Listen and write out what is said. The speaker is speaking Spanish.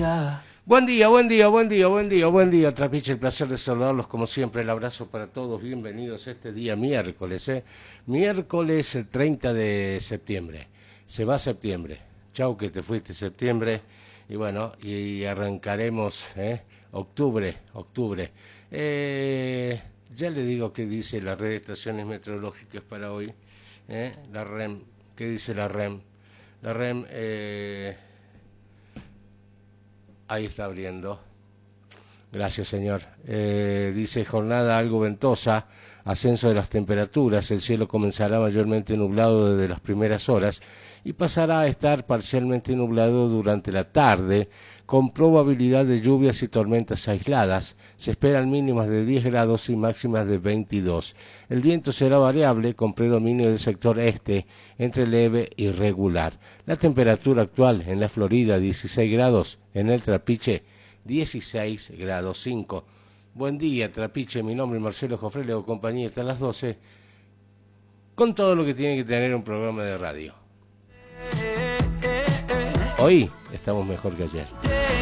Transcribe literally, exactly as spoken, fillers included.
vida. Buen día, buen día, buen día, buen día, buen día, Trapiche, el placer de saludarlos como siempre, el abrazo para todos, bienvenidos a este día miércoles, ¿eh? Miércoles treinta de septiembre, se va septiembre, chau que te fuiste septiembre, y bueno, y arrancaremos, ¿eh? Octubre, octubre, eh, ya le digo qué dice la red de estaciones meteorológicas para hoy, ¿eh? La R E M, ¿qué dice la R E M? La R E M, eh... ahí está abriendo. Gracias, señor. Eh, dice jornada algo ventosa, ascenso de las temperaturas, el cielo comenzará mayormente nublado desde las primeras horas y pasará a estar parcialmente nublado durante la tarde, con probabilidad de lluvias y tormentas aisladas. Se esperan mínimas de diez grados y máximas de veintidós. El viento será variable, con predominio del sector este, entre leve y regular. La temperatura actual en la Florida, dieciséis grados, en el Trapiche, dieciséis grados cinco. Buen día, Trapiche, mi nombre es Marcelo Jofre, le hago compañía hasta las doce, con todo lo que tiene que tener un programa de radio. Hoy estamos mejor que ayer.